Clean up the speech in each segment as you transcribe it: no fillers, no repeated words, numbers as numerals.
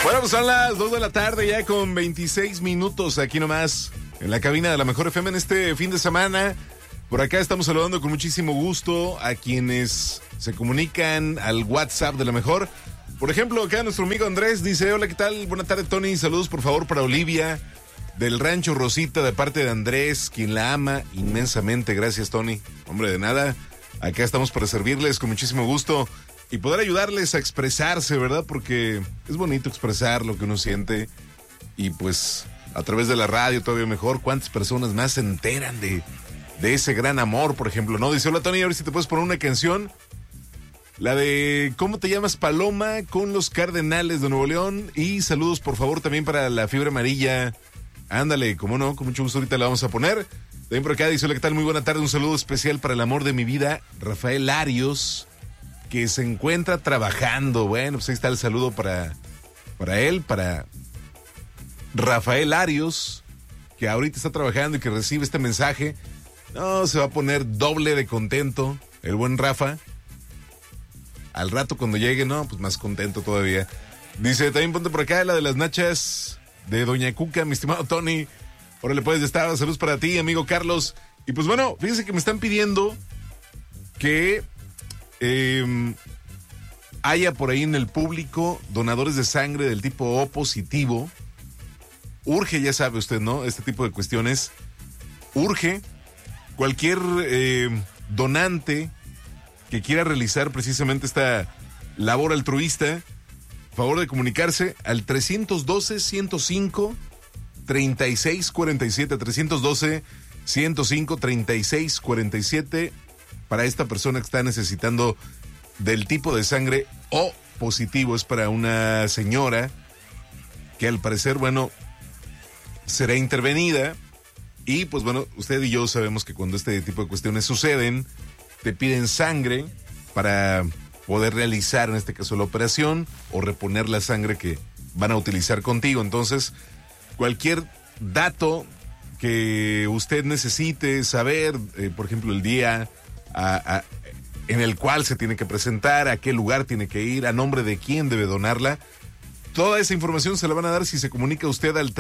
Bueno, pues son las 2 de la tarde ya con 26 minutos aquí nomás en la cabina de la Mejor FM en este fin de semana. Por acá estamos saludando con muchísimo gusto a quienes se comunican al WhatsApp de la Mejor. Por ejemplo, acá nuestro amigo Andrés dice: hola, ¿qué tal? Buenas tardes, Tony. Saludos, por favor, para Olivia del Rancho Rosita, de parte de Andrés, quien la ama inmensamente. Gracias, Tony. Hombre, de nada. Acá estamos para servirles con muchísimo gusto y poder ayudarles a expresarse, ¿verdad? Porque es bonito expresar lo que uno siente y pues a través de la radio todavía mejor. ¿Cuántas personas más se enteran de ese gran amor, por ejemplo, no? Dice: hola, Tony, a ver si te puedes poner una canción. La de ¿Cómo te llamas, Paloma? Con los Cardenales de Nuevo León. Y saludos, por favor, también para la Fiebre Amarilla. Ándale, cómo no, con mucho gusto ahorita la vamos a poner. También por acá dice: hola, ¿qué tal? Muy buena tarde, un saludo especial para el amor de mi vida, Rafael Arios, que se encuentra trabajando. Bueno, pues ahí está el saludo para él, para Rafael Arios, que ahorita está trabajando y que recibe este mensaje. No, se va a poner doble de contento el buen Rafa. Al rato cuando llegue, no, pues más contento todavía. Dice: también ponte por acá la de las nachas de Doña Cuca, mi estimado Tony. Órale, pues, ya está. Saludos para ti, amigo Carlos. Y pues bueno, fíjense que me están pidiendo que haya por ahí en el público donadores de sangre del tipo O positivo. Urge, ya sabe usted, ¿no? Este tipo de cuestiones. Urge. Cualquier donante que quiera realizar precisamente esta labor altruista, favor de comunicarse al 312-105-3647, 312-105-3647, para esta persona que está necesitando del tipo de sangre O positivo. Es para una señora que al parecer, bueno, será intervenida. Y pues bueno, usted y yo sabemos que cuando este tipo de cuestiones suceden, te piden sangre para poder realizar, en este caso, la operación o reponer la sangre que van a utilizar contigo. Entonces, cualquier dato que usted necesite saber, por ejemplo, el día en el cual se tiene que presentar, a qué lugar tiene que ir, a nombre de quién debe donarla, toda esa información se la van a dar si se comunica usted al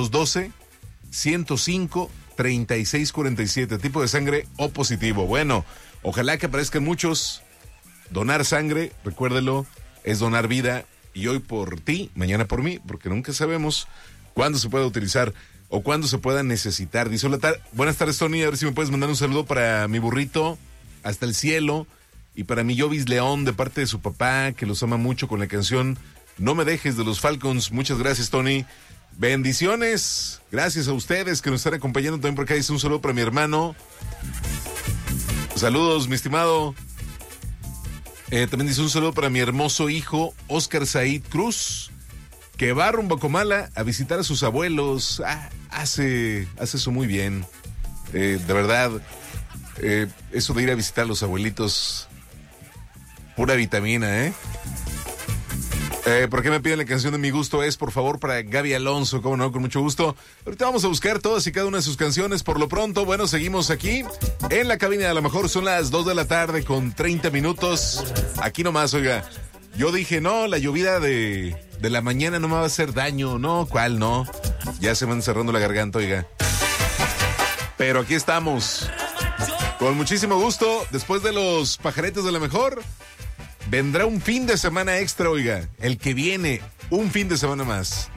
312-105-3647, tipo de sangre O positivo. Bueno, ojalá que aparezcan muchos. Donar sangre, recuérdelo, es donar vida, y hoy por ti, mañana por mí, porque nunca sabemos cuándo se pueda utilizar o cuándo se pueda necesitar. Dice: hola, buenas tardes, Tony, a ver si me puedes mandar un saludo para mi burrito hasta el cielo y para mi Jovis León de parte de su papá, que los ama mucho, con la canción No me dejes de los Falcons. Muchas gracias, Tony. Bendiciones, gracias a ustedes que nos están acompañando también por acá. Dice: un saludo para mi hermano. Saludos, mi estimado. También dice: un saludo para mi hermoso hijo Oscar Said Cruz, que va rumbo a Comala a visitar a sus abuelos. Hace eso muy bien. De verdad, eso de ir a visitar a los abuelitos, pura vitamina, ¿eh? ¿Por qué me piden la canción de mi gusto? Es, por favor, para Gaby Alonso, cómo no, con mucho gusto. Ahorita vamos a buscar todas y cada una de sus canciones. Por lo pronto, bueno, seguimos aquí en la cabina de la Mejor. Son las 2 de la tarde con 30 minutos. Aquí nomás, oiga. Yo dije, no, la llovida de la mañana no me va a hacer daño. No, ¿cuál no? Ya se me van cerrando la garganta, oiga. Pero aquí estamos. Con muchísimo gusto, después de los pajaretes de la Mejor, vendrá un fin de semana extra, oiga. El que viene, un fin de semana más.